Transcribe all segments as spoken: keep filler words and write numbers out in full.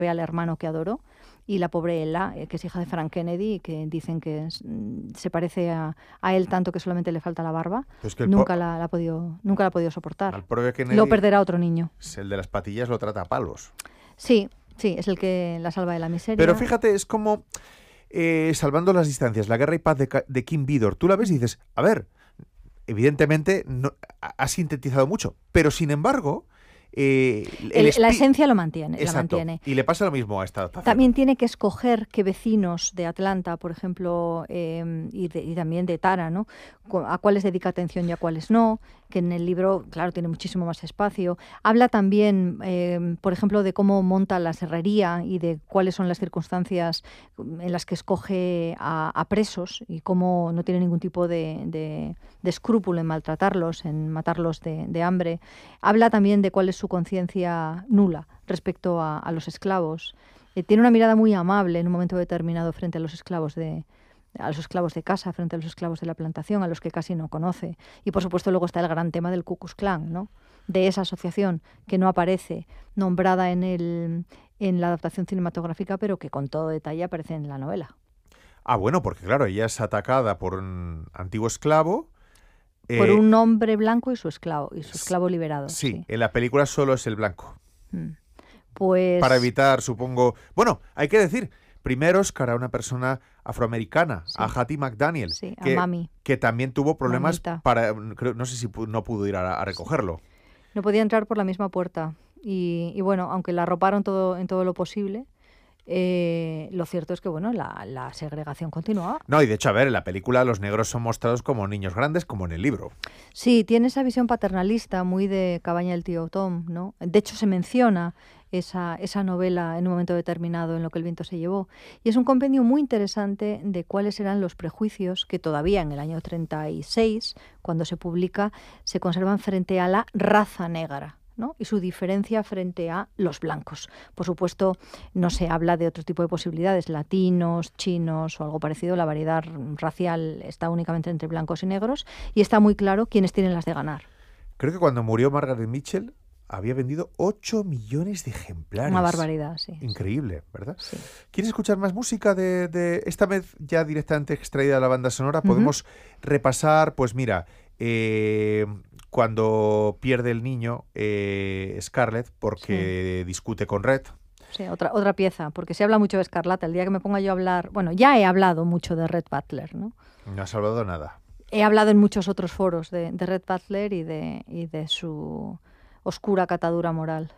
ve al hermano que adoró, y la pobre Ella, eh, que es hija de Frank Kennedy, que dicen que es, mm, se parece a, a él tanto que solamente le falta la barba, Pues que el nunca po- la, la ha podido, nunca la ha podido al soportar. propio Lo Kennedy, perderá otro niño. el de las patillas lo trata a palos. Sí, sí, es el que la salva de la miseria. Pero fíjate, es como, eh, salvando las distancias, La guerra y paz de, Ca- de Kim Vidor. Tú la ves y dices, a ver, evidentemente no, ha ha sintetizado mucho, pero sin embargo, eh, el El- la espi- esencia lo mantiene, la Exacto. mantiene. Y le pasa lo mismo a esta adaptación. También tiene que escoger qué vecinos de Atlanta, por ejemplo, eh, y, de- y también de Tara, ¿no? Cu- A cuáles dedica atención y a cuáles no, que en el libro, claro, tiene muchísimo más espacio. Habla también, eh, por ejemplo, de cómo monta la serrería y de cuáles son las circunstancias en las que escoge a, a presos y cómo no tiene ningún tipo de, de- de escrúpulo en maltratarlos, en matarlos de, de hambre. Habla también de cuál es su conciencia nula respecto a, a los esclavos. Eh, tiene una mirada muy amable en un momento determinado frente a los esclavos de a los esclavos de casa, frente a los esclavos de la plantación, a los que casi no conoce. Y por supuesto luego está el gran tema del Ku Klux Klan, ¿no? De esa asociación que no aparece nombrada en el en la adaptación cinematográfica, pero que con todo detalle aparece en la novela. Ah, bueno, porque claro, ella es atacada por un antiguo esclavo. Por eh, un hombre blanco y su esclavo, y su s- esclavo liberado. sí, Sí. en la película solo es el blanco. Mm. Pues Para evitar, supongo... Bueno, hay que decir, primero Oscar a una persona afroamericana, Sí. a Hattie McDaniel, sí, a que, Mami. que también tuvo problemas Mamita. para... creo- no sé si pu- no pudo ir a, a recogerlo. No podía entrar por la misma puerta. Y, y bueno, aunque la arroparon todo, en todo lo posible, eh, lo cierto es que bueno, la, la segregación continuaba. No, y de hecho, a ver, en la película los negros son mostrados como niños grandes, como en el libro. Sí, tiene esa visión paternalista muy de Cabaña del tío Tom, ¿no? De hecho, se menciona esa, esa novela en un momento determinado en Lo que el viento se llevó. Y es un compendio muy interesante de cuáles eran los prejuicios que todavía en el año treinta y seis, cuando se publica, se conservan frente a la raza negra, ¿no? Y su diferencia frente a los blancos. Por supuesto, no se habla de otro tipo de posibilidades, latinos, chinos o algo parecido. La variedad racial está únicamente entre blancos y negros y está muy claro quiénes tienen las de ganar. Creo que cuando murió Margaret Mitchell había vendido ocho millones de ejemplares. Una barbaridad, sí. Increíble, ¿verdad? Sí. ¿Quieres escuchar más música de, de esta vez ya directamente extraída de la banda sonora? Ujú. Podemos repasar, pues mira, eh, cuando pierde el niño eh, Scarlett porque discute con Red. Sí, otra, otra pieza, porque se habla mucho de Escarlata. El día que me ponga yo a hablar, bueno, ya he hablado mucho de Red Butler, ¿no? No ha salvado nada. He hablado en muchos otros foros de, de Red Butler y de, y de su oscura catadura moral.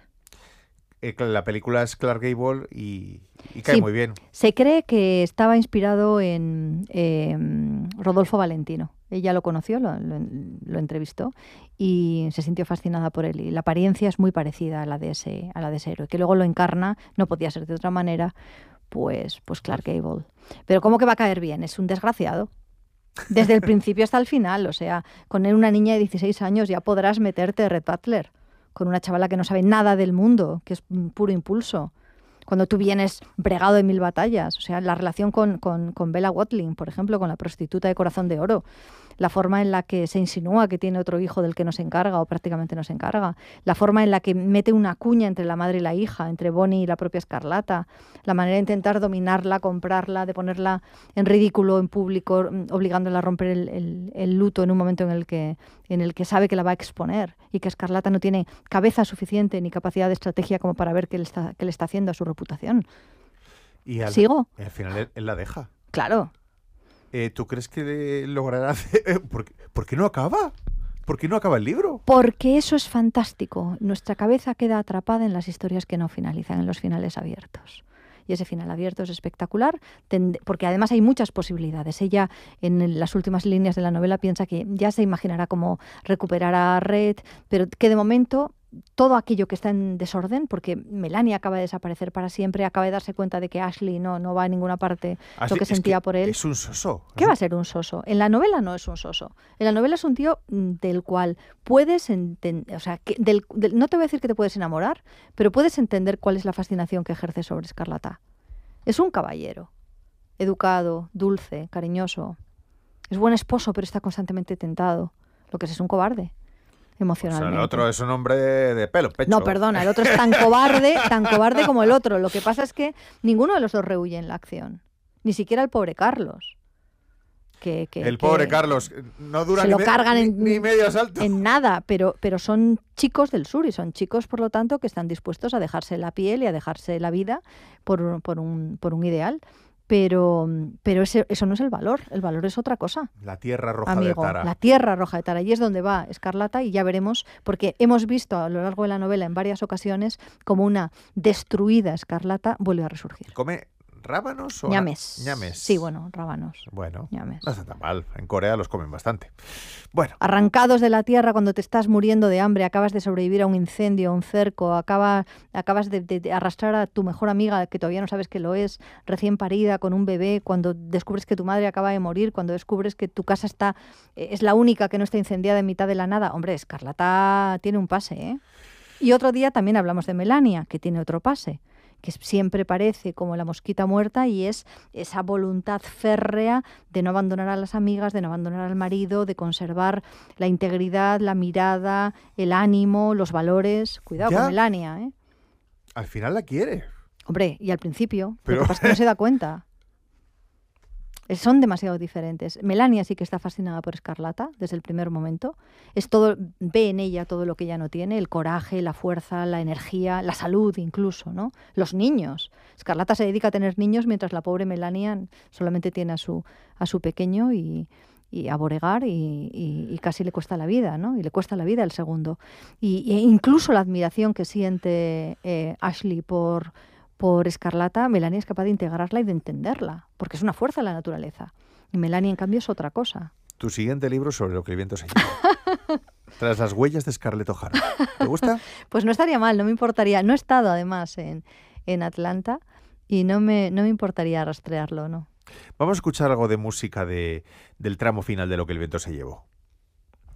Eh, la película es Clark Gable y, y cae Sí. muy bien. Se cree que estaba inspirado en eh, Rodolfo Valentino. Ella lo conoció, lo, lo, lo entrevistó y se sintió fascinada por él. Y la apariencia es muy parecida a la de ese, a la de ese héroe, que luego lo encarna, no podía ser de otra manera, pues, pues Clark Gable. Pero ¿cómo que va a caer bien? Es un desgraciado. Desde el principio hasta el final. O sea, con una niña de dieciséis años ya podrás meterte Red Butler. Con una chavala que no sabe nada del mundo, que es puro impulso. Cuando tú vienes bregado de mil batallas. O sea, la relación con, con, con Bella Watling, por ejemplo, con la prostituta de Corazón de Oro. La forma en la que se insinúa que tiene otro hijo del que no se encarga o prácticamente no se encarga. La forma en la que mete una cuña entre la madre y la hija, entre Bonnie y la propia Escarlata. La manera de intentar dominarla, comprarla, de ponerla en ridículo en público, obligándola a romper el, el, el luto en un momento en el, que, en el que sabe que la va a exponer y que Escarlata no tiene cabeza suficiente ni capacidad de estrategia como para ver qué le está, qué le está haciendo a su reputación. Y al, ¿Sigo? Al final él, él la deja. Claro. Eh, ¿Tú crees que logrará hacer... ¿Por qué, ¿Por qué no acaba? ¿Por qué no acaba el libro? Porque eso es fantástico. Nuestra cabeza queda atrapada en las historias que no finalizan, en los finales abiertos. Y ese final abierto es espectacular, porque además hay muchas posibilidades. Ella, en las últimas líneas de la novela, piensa que ya se imaginará cómo recuperar a Red, pero que de momento todo aquello que está en desorden, porque Melania acaba de desaparecer para siempre, acaba de darse cuenta de que Ashley no, no va a ninguna parte, Ashley, lo que sentía que por él. Es un soso. ¿Qué va a ser un soso? En la novela no es un soso. En la novela es un tío del cual puedes entender, o sea, que del, del, no te voy a decir que te puedes enamorar, pero puedes entender cuál es la fascinación que ejerce sobre Escarlata. Es un caballero, educado, dulce, cariñoso. Es buen esposo, pero está constantemente tentado. Lo que es es un cobarde. emocionalmente. O sea, el otro es un hombre de pelo, pecho. No, perdona, el otro es tan cobarde, tan cobarde como el otro. Lo que pasa es que ninguno de los dos rehuye en la acción. Ni siquiera el pobre Carlos. Que, que, el que pobre Carlos no dura se ni, lo me- cargan ni- en, ni medio asalto. en nada, pero, pero son chicos del sur y son chicos, por lo tanto, que están dispuestos a dejarse la piel y a dejarse la vida por, por, un, por un ideal. Pero, pero ese, eso no es el valor, el valor es otra cosa. La tierra roja Amigo, de Tara. la tierra roja de Tara. Y es donde va Escarlata y ya veremos, porque hemos visto a lo largo de la novela en varias ocasiones como una destruida Escarlata vuelve a resurgir. ¿Come rábanos o Ñames. ñames? Sí, bueno, rábanos. Bueno, Ñames. no está tan mal. En Corea los comen bastante. Bueno, Arrancados de la tierra cuando te estás muriendo de hambre, acabas de sobrevivir a un incendio, a un cerco, acaba, acabas de, de- de arrastrar a tu mejor amiga, que todavía no sabes que lo es, recién parida, con un bebé, cuando descubres que tu madre acaba de morir, cuando descubres que tu casa está eh, es la única que no está incendiada en mitad de la nada. Hombre, Escarlata tiene un pase, ¿eh? Y otro día también hablamos de Melania, que tiene otro pase, que siempre parece como la mosquita muerta y es esa voluntad férrea de no abandonar a las amigas, de no abandonar al marido, de conservar la integridad, la mirada, el ánimo, los valores. Cuidado Ya. con Melania, ¿eh? al final la quiere. Hombre, y al principio, Pero- lo que pasa es que no se da cuenta. Eh, Son demasiado diferentes. Melania sí que está fascinada por Escarlata desde el primer momento. Es todo, ve en ella todo lo que ella no tiene, el coraje, la fuerza, la energía, la salud incluso, ¿no? Los niños. Escarlata se dedica a tener niños mientras la pobre Melania solamente tiene a su, a su pequeño y, y a Beauregard y, y- y casi le cuesta la vida, ¿no? Y le cuesta la vida el segundo. Y, e incluso la admiración que siente eh, Ashley por por Escarlata, Melania es capaz de integrarla y de entenderla, porque es una fuerza de la naturaleza. Y Melania, en cambio, es otra cosa. Tu siguiente libro sobre lo que el viento se lleva. Tras las huellas de Scarlett O'Hara. ¿Te gusta? Pues no estaría mal, no me importaría. No he estado, además, en, en Atlanta y no me, no me importaría rastrearlo, ¿no? Vamos a escuchar algo de música de, del tramo final de lo que el viento se llevó.